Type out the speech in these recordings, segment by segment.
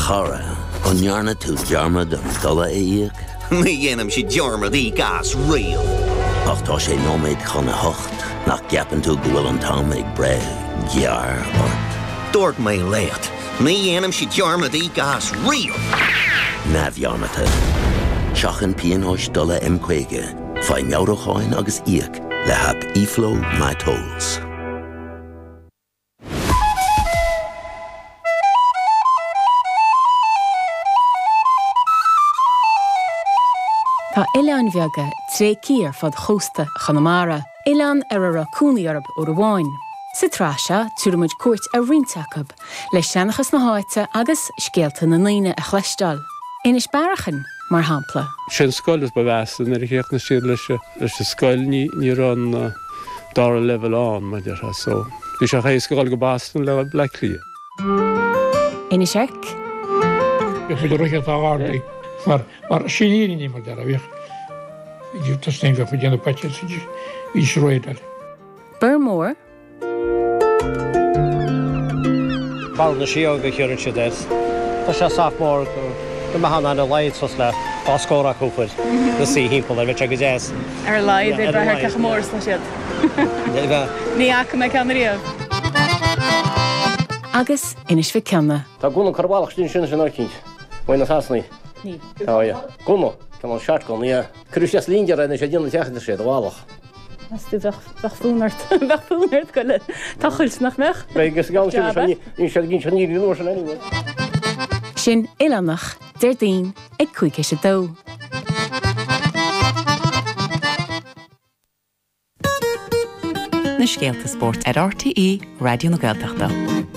Chara, onjarna tú dearmad an dula éiag. Mi dhéanam si dearmad í gas rial. Ach tá sé nóméid chuna hocht, nach ceapan tú go bhfuil an tám ag bre, gear ort. Dúirt mé léat. Mi dhéanam si dearmad í gas rial. Na bhearmata. Seachan píonóis dula imcuige, fáin meabhracháin agus íoc le hap Iflo My Tolls. Tá Ileán bheaga tré cíar fad chósta Chonamara, Ileán ar a racúnaí arab ó Rháin. Sa tráise, túramid cuairt a rintacab, le seanachas na háite agus scéalta na naine a chleistal. Inis barachan mar hampla. Sin scoil is bavastan ar chéach na siad leis a scoil ní ran dar a level an, ma dear so. Bhí sé chéis scoil go bastan le lia. Inis ec? Bhí go ruiche tá gádaí. Mar siníí ní mar dar a bhíoch. Idú tasnéim go déanana paite í sroidal. Bur mór? Bal na síog go chiúrin si des. Tá sé sophomore go mahanana na leid sos le oscóra cúpad na sí hímpel ar bit go jazz. Ar leid é brethir cecha mór na siad. Ní acha me ceannaríomh. Agus inis bhí ceanna. Tá gúna carbálach sin sin ar cínt. Bhain na hasnaí. Ní. Gúna, tá an seaartcán í. Cruisias línear na sé díanana teachta sé bhálach. As tú bheith fúnart go le tachailt nach mech? Gus gáil sin ní sé ginn ní nuair san anyway. Sin Ileánach, Deirdín, ag chuige sé dó. Na Scéalta Sport ar RTE Radio na Gaeltachta.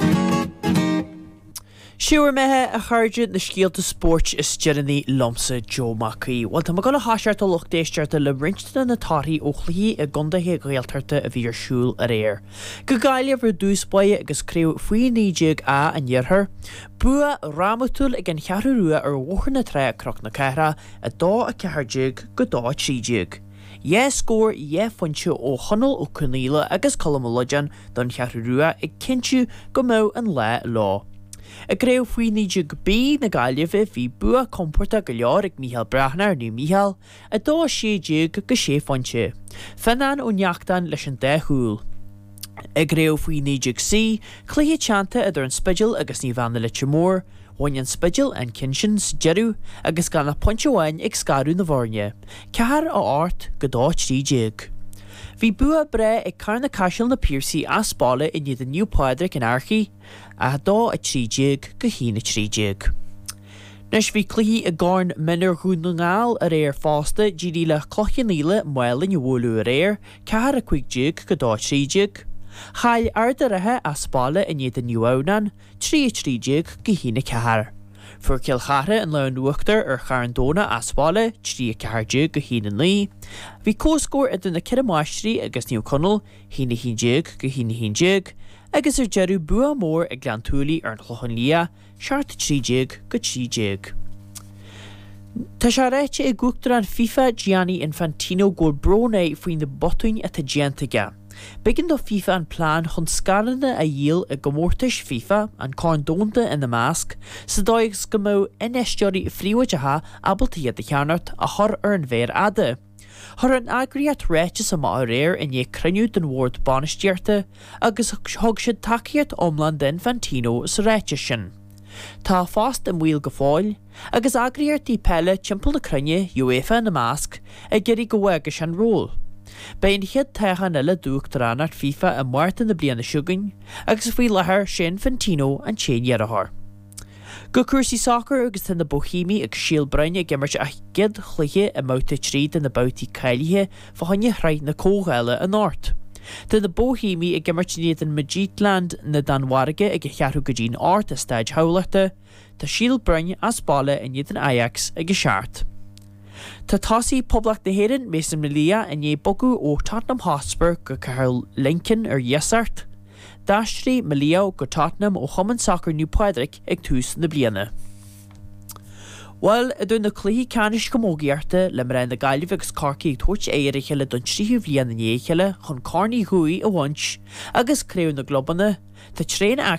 Siúr methe a chuirde na Scéalta Sport is Jeremy lomsa Joe Mackey. Well, tá go háseart a luchtéisteart le rinsta na táí ó chluí a gondathe gaeltarta a bhí ar siúl a réir. Go gaiile bhar dúspaide agus críú faoi níideag a an dhearthar, bua ramatúil ag an chearú rua ar bhchar na tre croch na ceithre a dá a ceithdeag go dá trídeag. Scór funse ó chonal ó Cúnaíle agus Colmologian don chearú rua ag cinú go mó an le lá. A gréibh faoi níideag bí na gaiileh bhí bua comporta go leor ag Mícheál Breachnair nó Mícheál a dá séideag go sé fonse. Fanán ó neachtain leis an 10 húil. A gréibh faoi níideag sí, cluthe teanta idir an spidil agus ní bheanna le mór, bhain an spidil an cinsins jeú agus gan na pointehhain ag scarú na bhárne. Ceathar á áirt go dá trídeag. Bhí bua bre ag carna caiisiil na Piercy a spála in iad a New Padraig in Archaí a dá a trídeag go hína trídeag. Nes bhí cluí a gáin minar hún na ngáil a réir fásta GD le clochanníle mála ní bhúlú a réir, ceathar a cuigdeag go dá trídeag. Chail ardarathe a spála in iad a New Ánan, trídeag go hína ceathar. Fuair Kilchatha an lean nuachtar ar Charandóna a spála, trídeag go hína lí. Bhí cóscóir idir na Kiramáistrí agus New Connell, hína hídeag go hína hídeag, agus ar jeú bua mór ag Glantúlaí ar an chlochan lia, seart trídeag go trídeag. Tá sé réite ag gúachtar an FIFA Gianni Infantino gur brona faoin na botúin a tagiantaige. Begin do FIFA an plán chun scarlanna a dhéal a gomórtais FIFA an cáindónta in na másc sa dóigs go mó ineisteoirí phríomhaidethe abaltaíad a cheannart a thur ar an bhéir ada. Thur an agriat réite sa má réir in dhé cruniú den bhórd banisteirta agus thug siad takeíart omlan den Infantino sa réite sin. Tá fást am bhfuil go fáil, agus agriartí pelle timpeall na crunne UEFA na másc a geirí go bhhagus an ról. Bain chiad teachan eile dúachtar anart FIFA a Martin na bliana siúgain, agus bhí lethir sin Infantino an chéanhearthar. Go cuasaí soccer agus in na Bohímí ag síl breine gimmert a gid chluiche a máta tríd in na bautí cailithe fáinne chraid na cóghaile an áirt. Tá na Bohímí ag gimmert níiad an Magítland na Danmhairge ag chearú go dtín áirt a staid haullachta, tá síl breine a spála in níiad an Ajax ag seart. Tá tásaí poblach na héireann Mason Malia in dhé bogu ó Tottenham Hotspur go caithfear Lincoln ar Yesart, Dastrí Malia go Tottenham ó Chumann Soccer New Padraig ag tús na bliana. Well, a dún na cluí canis gomógiarta le mar na gaiileh agus carcaí ag tuairt éiriche le don tríú bbliana nééicheile chun carnaí thuí a bhaint agus créú na globanna, tá tréna